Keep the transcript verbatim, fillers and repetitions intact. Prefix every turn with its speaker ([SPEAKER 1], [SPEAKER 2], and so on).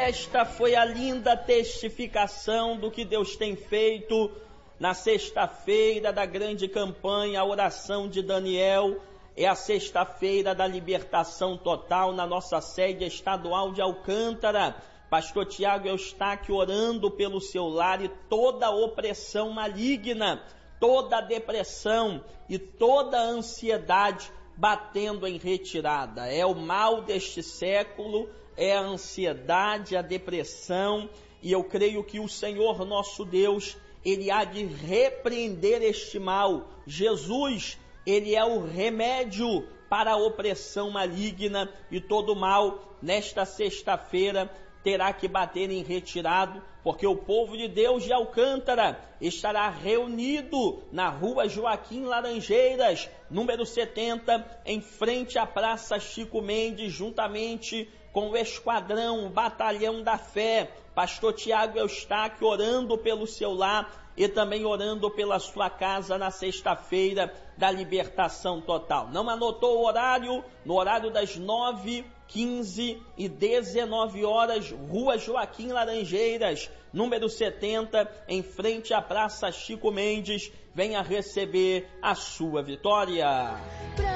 [SPEAKER 1] esta foi a linda testificação do que Deus tem feito na sexta-feira da grande campanha, a oração de Daniel. É a sexta-feira da libertação total na nossa sede estadual de Alcântara. Pastor Tiago Eustáquio orando pelo seu lar e toda opressão maligna, toda depressão e toda ansiedade batendo em retirada. É o mal deste século, é a ansiedade, a depressão, e eu creio que o Senhor nosso Deus, Ele há de repreender este mal. Jesus, Ele é o remédio para a opressão maligna e todo mal. Nesta sexta-feira terá que bater em retirado, porque o povo de Deus de Alcântara estará reunido na rua Joaquim Laranjeiras, número setenta, em frente à Praça Chico Mendes, juntamente com o Esquadrão, o Batalhão da Fé. Pastor Tiago Eustáquio orando pelo seu lar e também orando pela sua casa na sexta-feira da libertação total. Não anotou o horário? No horário das nove, quinze e dezenove horas, Rua Joaquim Laranjeiras, número setenta, em frente à Praça Chico Mendes. Venha receber a sua vitória.